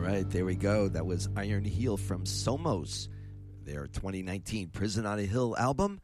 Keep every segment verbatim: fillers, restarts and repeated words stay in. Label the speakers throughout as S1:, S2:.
S1: right, there we go. That was Iron Heel from Somos, their twenty nineteen Prison on a Hill album,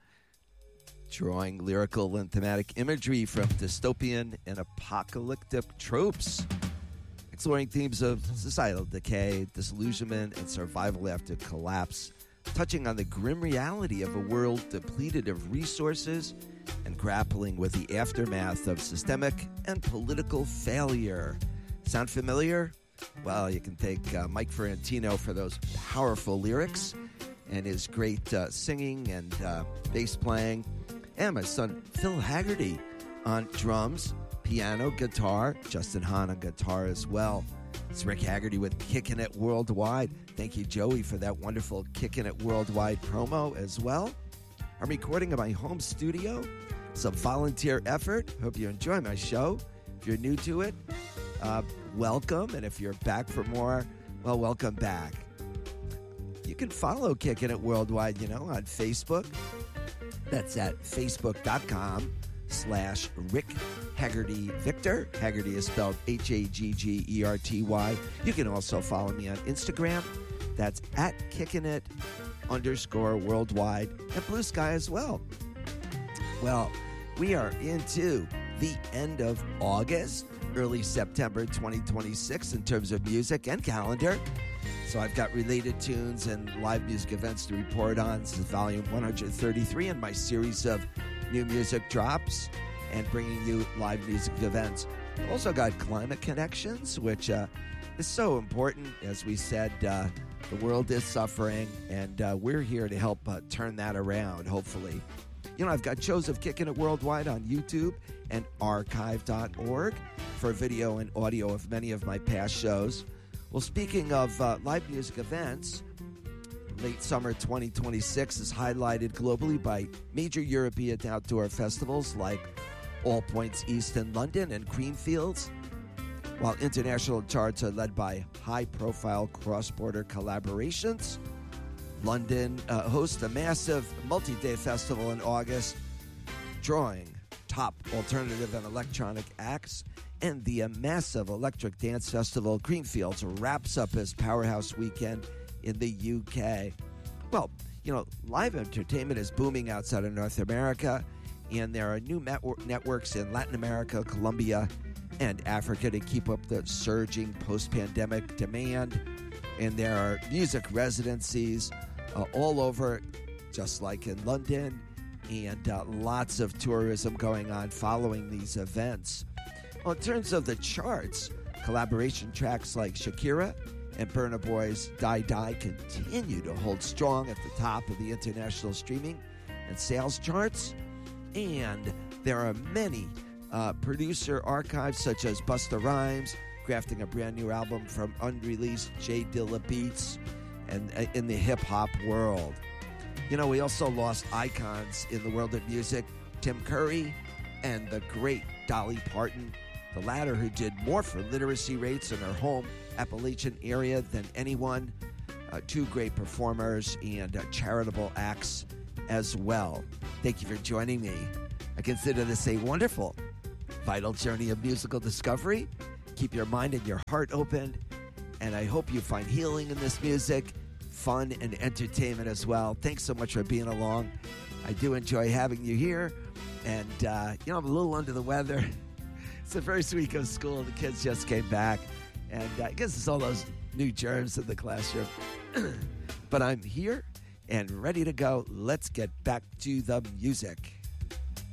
S1: drawing lyrical and thematic imagery from dystopian and apocalyptic tropes, exploring themes of societal decay, disillusionment, and survival after collapse, touching on the grim reality of a world depleted of resources and grappling with the aftermath of systemic and political failure. Sound familiar? Well, you can thank uh, Mike Ferrantino for those powerful lyrics and his great uh, singing and uh, bass playing. And my son Phil Haggerty on drums, piano, guitar, Justin Hahn on guitar as well. It's Rick Haggerty with Kickin' It Worldwide. Thank you, Joey, for that wonderful Kickin' It Worldwide promo as well. I'm recording in my home studio. It's a volunteer effort. Hope you enjoy my show. If you're new to it, uh, welcome. And if you're back for more, well, welcome back. You can follow Kickin' It Worldwide, you know, on Facebook. That's at facebook.com slash Rick Haggerty Victor. Haggerty is spelled H A G G E R T Y. You can also follow me on Instagram. That's at Kickin' It underscore worldwide, and Blue Sky as well. Well, we are into the end of August, early September twenty twenty-six in terms of music and calendar. So I've got related tunes and live music events to report on. This is volume one hundred thirty-three in my series of new music drops and bringing you live music events. Also got Climate Connections, which uh, is so important. As we said, uh, the world is suffering, and uh, we're here to help uh, turn that around, hopefully. You know, I've got shows of Kickin' It Worldwide on YouTube and archive dot org for video and audio of many of my past shows. Well, speaking of uh, live music events, late summer twenty twenty-six is highlighted globally by major European outdoor festivals like All Points East in London and Creamfields, while international charts are led by high-profile cross-border collaborations. London uh, hosts a massive multi-day festival in August, drawing top alternative and electronic acts, and the uh, massive electric dance festival Creamfields wraps up its powerhouse weekend in the U K. Well, you know, live entertainment is booming outside of North America, and there are new network networks in Latin America, Colombia, and Africa to keep up the surging post-pandemic demand. And there are music residencies uh, all over, just like in London, and uh, lots of tourism going on following these events. Well, in terms of the charts, collaboration tracks like Shakira and Burna Boy's Die Die continue to hold strong at the top of the international streaming and sales charts. And there are many uh, producer archives such as Busta Rhymes crafting a brand new album from unreleased J Dilla beats and uh, in the hip-hop world. You know, we also lost icons in the world of music, Tim Curry and the great Dolly Parton, the latter who did more for literacy rates in her home Appalachian area than anyone. Uh, two great performers and uh, charitable acts as well. Thank you for joining me. I consider this a wonderful, vital journey of musical discovery. Keep your mind and your heart open, and I hope you find healing in this music, fun and entertainment as well. Thanks so much for being along. I do enjoy having you here, and uh, you know, I'm a little under the weather. It's the first week of school. The kids just came back, and uh, I guess it's all those new germs in the classroom. But I'm here and ready to go. Let's get back to the music.